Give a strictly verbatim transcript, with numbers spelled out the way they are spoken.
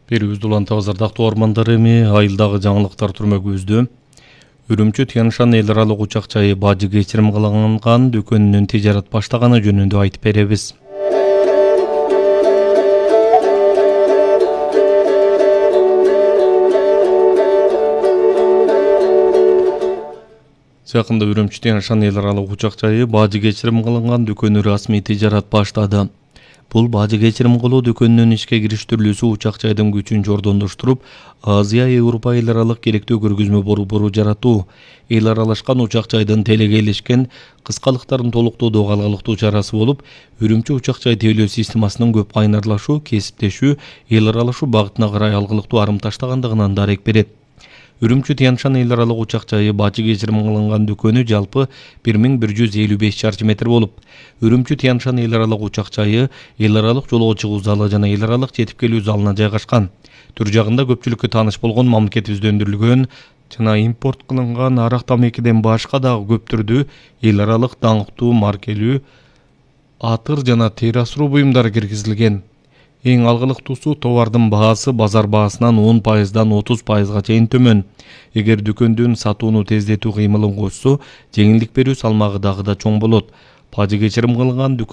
Берүүбүз Уланта базардагы ормандар эми айылдагы жаңылыктар түрмөгүбүздө. Үрүмчү Тянь-Шань эл аралык учак жайы бажы кечирим кылынган дүкөнүнүн тижарат баштаганы жөнүндө айтып беребиз. Жакында Үрүмчү Тянь-Шань эл аралык учак жайы бажы кечирим кылынган дүкөнү расмий тижарат баштады. Бул бажы кечирим кылуу дүкөнүнүн ишке кириштирилүүсү учак жайдын күчүн жордондоштуруп, Азия Европа эл аралык керектүү көргөзмө борбору жаратуу, эл аралашкан учак жайдын телегейлешкен кыскалыктарын толуктоодогу алгалыктуу чарасы болуп, Үрүмчү учак жай тейлөө системасынын көп кайнарлашуу, кесиптешүү, эл аралашуу багытына карай алгылыктуу арым таштагандыгынан дарек берет. Үрүмчү Тянь-Шань эл аралык учак жайы бажы кечирим кылынган дүкөнү жалпы бир миң бир жүз элүү беш чарчы метр болуп, Үрүмчү Тянь-Шань эл аралык учак жайы эл аралык жолго чыгуу залы жана эл аралык жетип келүү залына жайгашкан. Түр жагында көпчүлүккө тааныш болгон мамлекетибизде өндүрүлгөн жана импорт кылынган арак тамекиден башка дагы көп түрдүү эл аралык даңктуу маркелүү атыр жана тери асыроо буюмдары киргизилген. Эң алгылыктуусу товардын баасы базар баасынан он пайыздан отуз пайызга чейин төмөн. Эгер дүкөндүн сатууну тездетүү кыймылын кошсо, жеңилдик берүү салмагы дагы да чоң болот. Бажы кечирим кылынган